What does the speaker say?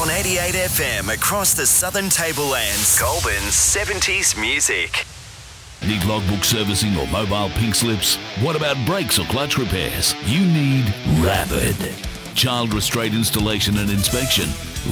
on 88 FM across the Southern Tablelands. Goulburn's 70s music. Need logbook servicing or mobile pink slips? What about brakes or clutch repairs? You need Rapid. Child restraint installation and inspection.